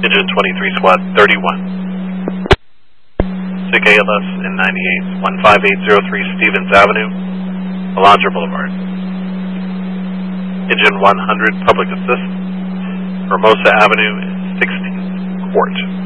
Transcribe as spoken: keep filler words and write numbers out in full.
Engine twenty-three SWAT thirty-one. SIG A L S in ninety-eight, one five eight zero three Stevens Avenue, Alondra Boulevard. Engine one hundred, public assist, Hermosa Avenue, sixteenth Court.